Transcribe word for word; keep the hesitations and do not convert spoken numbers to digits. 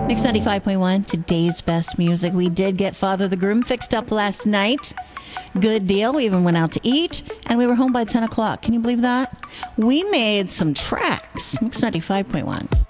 Mix ninety-five point one, today's best music. We did get Father the Groom fixed up last night. Good deal. We even went out to eat, and we were home by ten o'clock. Can you believe that? We made some tracks. Mix ninety-five point one.